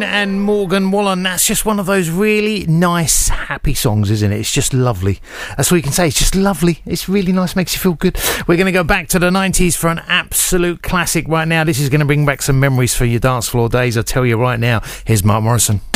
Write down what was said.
and Morgan Wallen. That's just one of those really nice, happy songs, isn't it? It's just lovely. That's all you can say. It's just lovely. It's really nice. Makes you feel good. We're going to go back to the 90s for an absolute classic right now. This is going to bring back some memories for your dance floor days. I tell you right now. Here's Mark Morrison.